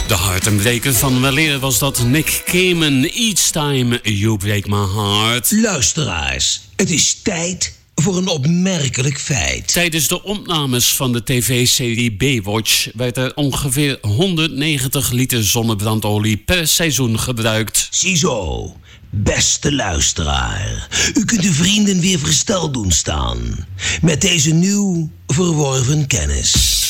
De hartenbreker van weleer was dat. Nick Cayman, Each Time You Break My Heart. Luisteraars, het is tijd voor een opmerkelijk feit. Tijdens de opnames van de tv-serie Baywatch werd er ongeveer 190 liter zonnebrandolie per seizoen gebruikt. Ziezo, beste luisteraar. U kunt uw vrienden weer versteld doen staan met deze nieuw verworven kennis.